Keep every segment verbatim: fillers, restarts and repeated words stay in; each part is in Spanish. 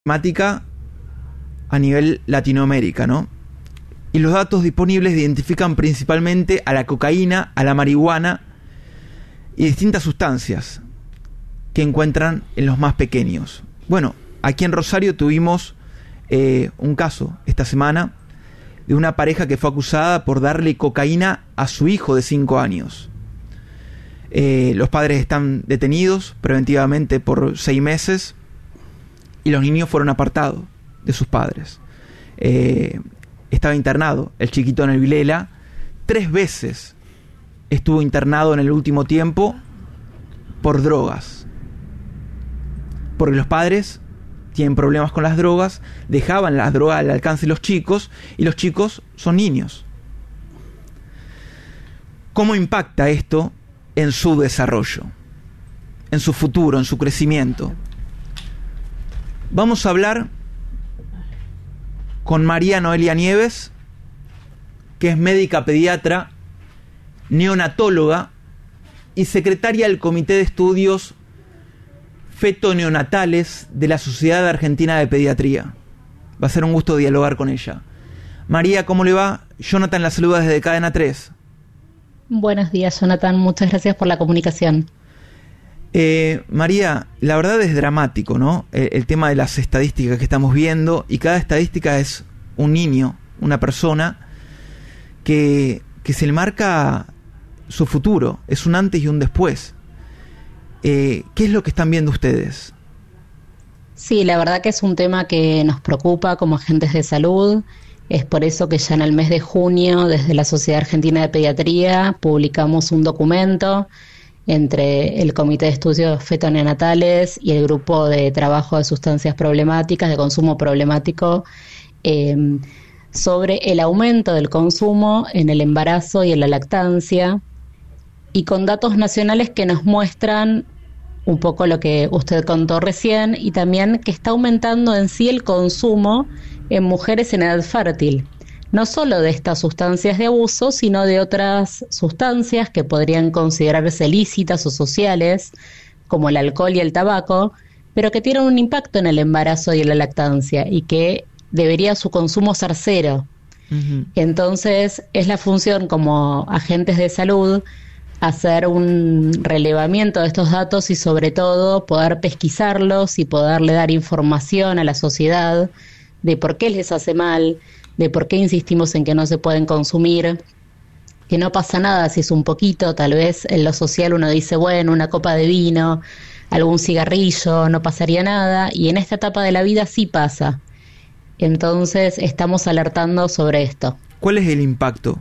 problemática a nivel Latinoamérica, ¿no? Y los datos disponibles identifican principalmente a la cocaína, a la marihuana y distintas sustancias que encuentran en los más pequeños. Bueno, aquí en Rosario tuvimos eh, un caso esta semana de una pareja que fue acusada por darle cocaína a su hijo de cinco años. Eh, los padres están detenidos preventivamente por seis meses y los niños fueron apartados de sus padres. Eh, estaba internado el chiquito en el Vilela. Tres veces estuvo internado en el último tiempo por drogas. Porque los padres tienen problemas con las drogas, dejaban las drogas al alcance de los chicos y los chicos son niños. ¿Cómo impacta esto en su desarrollo, en su futuro, en su crecimiento? Vamos a hablar con María Noelia Nieves, que es médica pediatra, neonatóloga y secretaria del Comité de Estudios Feto-Neonatales de la Sociedad Argentina de Pediatría. Va a ser un gusto dialogar con ella. María, ¿cómo le va? Jonathan la saluda desde Cadena tres. Buenos días, Jonathan. Muchas gracias por la comunicación. Eh, María, la verdad es dramático, ¿no? El, el tema de las estadísticas que estamos viendo, y cada estadística es un niño, una persona que, que se le marca su futuro, es un antes y un después. Eh, ¿Qué es lo que están viendo ustedes? Sí, la verdad que es un tema que nos preocupa como agentes de salud. Es por eso que ya en el mes de junio, desde la Sociedad Argentina de Pediatría, publicamos un documento entre el Comité de Estudios Feto-Neonatales y el Grupo de Trabajo de Sustancias Problemáticas, de Consumo Problemático, eh, sobre el aumento del consumo en el embarazo y en la lactancia, y con datos nacionales que nos muestran un poco lo que usted contó recién, y también que está aumentando en sí el consumo en mujeres en edad fértil, no solo de estas sustancias de abuso, sino de otras sustancias que podrían considerarse ilícitas o sociales, como el alcohol y el tabaco, pero que tienen un impacto en el embarazo y en la lactancia, y que debería su consumo ser cero. Uh-huh. Entonces, es la función como agentes de salud hacer un relevamiento de estos datos y sobre todo poder pesquisarlos y poderle dar información a la sociedad de por qué les hace mal, de por qué insistimos en que no se pueden consumir, que no pasa nada si es un poquito, tal vez en lo social uno dice, bueno, una copa de vino, algún cigarrillo, no pasaría nada, y en esta etapa de la vida sí pasa. Entonces estamos alertando sobre esto. ¿Cuál es el impacto?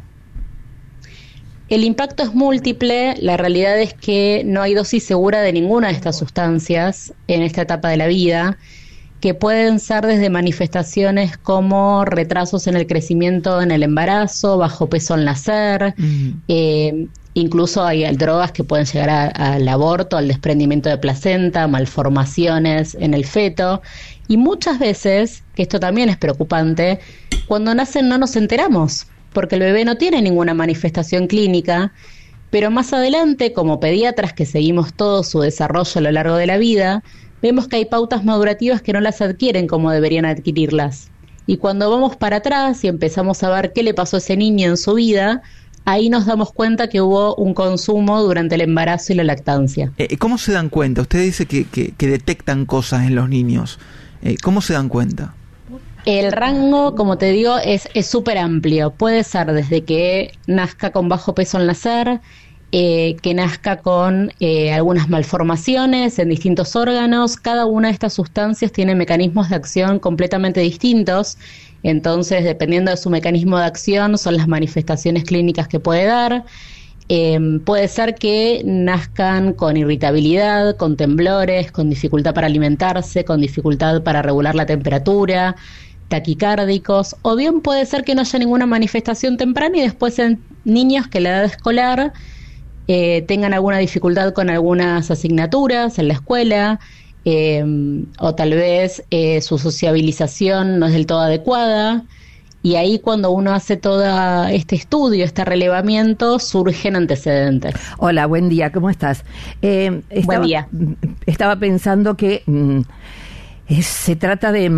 El impacto es múltiple. La realidad es que no hay dosis segura de ninguna de estas sustancias en esta etapa de la vida, que pueden ser desde manifestaciones como retrasos en el crecimiento en el embarazo, bajo peso al nacer, uh-huh. eh, incluso hay drogas que pueden llegar a, al aborto, al desprendimiento de placenta, malformaciones en el feto, y muchas veces, que esto también es preocupante, cuando nacen no nos enteramos, porque el bebé no tiene ninguna manifestación clínica, pero más adelante, como pediatras que seguimos todo su desarrollo a lo largo de la vida, vemos que hay pautas madurativas que no las adquieren como deberían adquirirlas. Y cuando vamos para atrás y empezamos a ver qué le pasó a ese niño en su vida, ahí nos damos cuenta que hubo un consumo durante el embarazo y la lactancia. Eh, ¿Cómo se dan cuenta? Usted dice que, que, que detectan cosas en los niños. Eh, ¿Cómo se dan cuenta? El rango, como te digo, es es súper amplio. Puede ser desde que nazca con bajo peso al nacer, Eh, que nazca con eh, algunas malformaciones en distintos órganos. Cada una de estas sustancias tiene mecanismos de acción completamente distintos, entonces dependiendo de su mecanismo de acción son las manifestaciones clínicas que puede dar. Eh, puede ser que nazcan con irritabilidad, con temblores, con dificultad para alimentarse, con dificultad para regular la temperatura, taquicárdicos, o bien puede ser que no haya ninguna manifestación temprana y después en niños que en la edad escolar Eh, tengan alguna dificultad con algunas asignaturas en la escuela, eh, o tal vez eh, su sociabilización no es del todo adecuada, y ahí cuando uno hace todo este estudio, este relevamiento, surgen antecedentes. Hola, buen día, ¿cómo estás? Eh, estaba, buen día. Estaba pensando que... Mm, Es, se trata de